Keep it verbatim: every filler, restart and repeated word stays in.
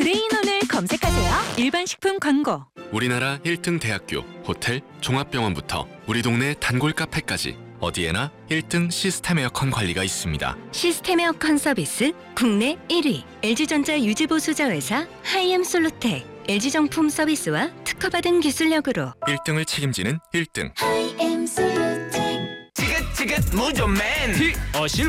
그레인온을 검색하세요. 일반 식품 광고. 우리나라 일 등 대학교, 호텔, 종합병원부터 우리 동네 단골 카페까지 어디에나 일 등 시스템 에어컨 관리가 있습니다. 시스템 에어컨 서비스 국내 일 위. 엘지전자 유지보수자 회사 하이엠솔루텍. 엘지정품 서비스와 특허받은 기술력으로 일 등을 책임지는 일 등. 하이엠솔루텍. 지긋지긋 무좀맨 어실